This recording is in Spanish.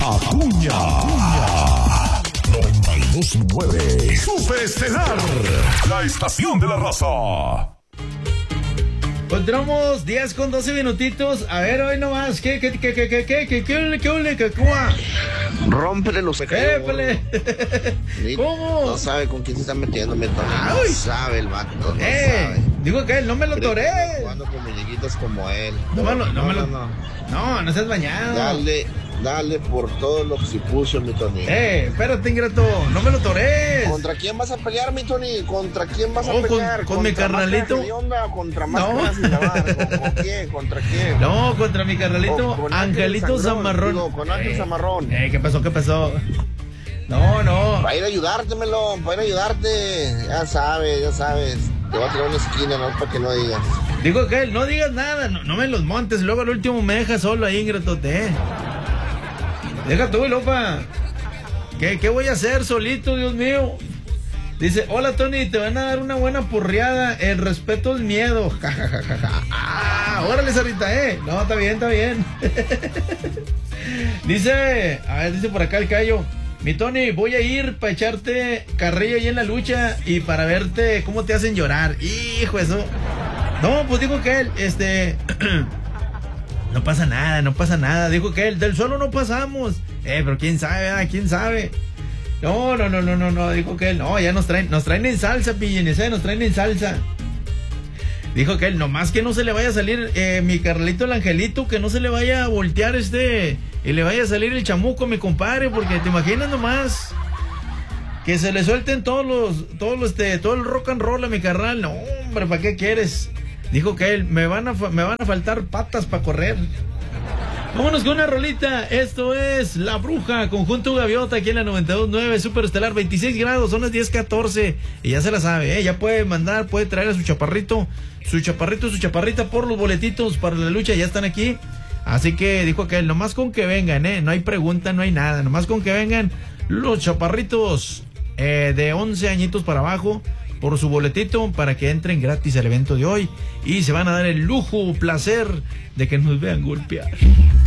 Acuña. 92.9. Super Estelar. La estación de la raza. Encontramos 10 con 12 minutitos. A ver, hoy nomás. ¿Qué? Rómpele los ¡Épale! ¿Cómo? No sabe con quién se está metiendo, Tony. No sabe el vato, no sabe. Digo que él, no me lo toré. Jugando con muñequitos como él. No seas bañado. Dale por todo lo que se puso, mi Tony. Espérate, ingrato, no me lo tores. ¿Contra quién vas a pelear, mi Tony? ¿Contra quién vas a pelear? Con mi carnalito. ¿Contra Máscara sin lavar? ¿Con quién? ¿Contra quién? No, contra mi carnalito Angelito Zamarrón. Con Ángel Zamarrón. ¿Qué pasó? No. Para ir a ayudarte, Melón, para ir a ayudarte. Ya sabes. Te voy a tirar una esquina, no para que no digas. Digo que no digas nada, no me los montes. Luego al último me dejas solo ahí, ingratote. Deja tú, Lopa. ¿Qué voy a hacer solito, Dios mío? Dice, hola, Tony, te van a dar una buena porreada. El respeto es miedo. Órale, Sarita, No, está bien. Dice por acá el Cayo. Mi Tony, voy a ir para echarte carrilla ahí en la lucha y para verte cómo te hacen llorar. Hijo, eso. No, pues digo que él, no pasa nada. Dijo que él, del suelo no pasamos. Pero quién sabe. No. Dijo que él, no, ya nos traen en salsa, pillines, nos traen en salsa. Dijo que él, nomás que no se le vaya a salir mi Carlito el Angelito, que no se le vaya a voltear y le vaya a salir el chamuco, mi compadre, porque te imaginas nomás que se le suelten todo el rock and roll a mi carnal. No, hombre, ¿para qué quieres? Dijo que él, me van a faltar patas para correr. Vámonos con una rolita. Esto es La Bruja, Conjunto Gaviota, aquí en la 92.9, Super Estelar, 26 grados, son las 10:14. Y ya se la sabe, ya puede traer a su chaparrito, su chaparrita por los boletitos para la lucha, ya están aquí. Así que dijo que él, nomás con que vengan, no hay pregunta, no hay nada, nomás con que vengan los chaparritos de 11 añitos para abajo por su boletito para que entren gratis al evento de hoy y se van a dar el lujo, placer de que nos vean golpear.